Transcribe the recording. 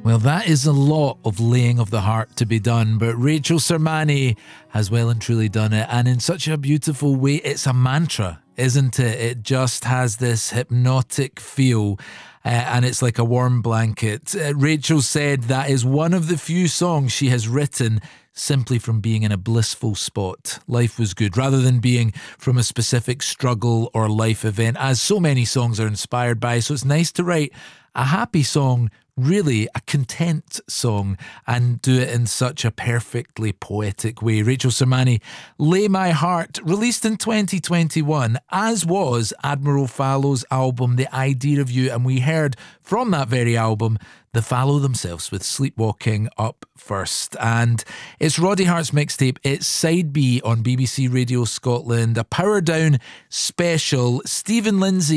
Well, that is a lot of laying of the heart to be done, but Rachel Sermani has well and truly done it, and in such a beautiful way. It's a mantra, isn't it? It just has this hypnotic feel, and it's like a warm blanket. Rachel said that is one of the few songs she has written simply from being in a blissful spot. Life was good, rather than being from a specific struggle or life event, as so many songs are inspired by. So it's nice to write a happy song, really a content song, and do it in such a perfectly poetic way. Rachel Sermani, Lay My Heart, released in 2021, as was Admiral Fallow's album, The Idea of You, and we heard from that very album the Fallow themselves with Sleepwalking up first. And it's Roddy Hart's mixtape. It's Side B on BBC Radio Scotland, a Power Down special. Stephen Lindsay